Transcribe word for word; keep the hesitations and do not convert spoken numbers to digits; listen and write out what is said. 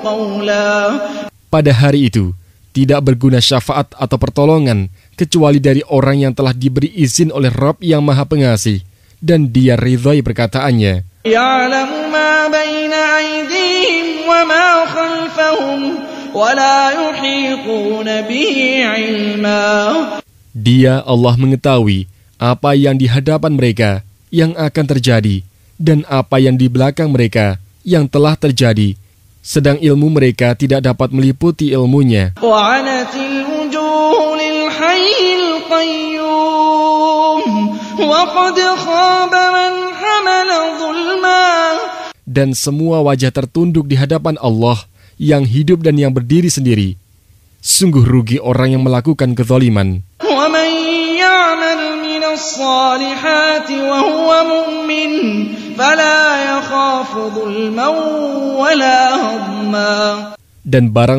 قولا. Pada hari itu, tidak berguna syafaat atau pertolongan kecuali dari orang yang telah diberi izin oleh Rabb yang Maha Pengasih dan Dia ridhai perkataannya. Ya'lamu ma baina aydihim wa ma khalfahum wa la yuhituna bihi 'ilma. Dia Allah mengetahui apa yang di hadapan mereka yang akan terjadi dan apa yang di belakang mereka yang telah terjadi, sedang ilmu mereka tidak dapat meliputi ilmunya. Wa'anatil wujuhu lil hayyil qayyum wa qad khaba man hamala zulma. Dan semua wajah tertunduk di hadapan Allah yang hidup dan yang berdiri sendiri. Sungguh rugi orang yang melakukan kezaliman. Wa man ya'mal minas salihati wa huwa mu'min fala yakhafu zulman wala hadma. Dan barang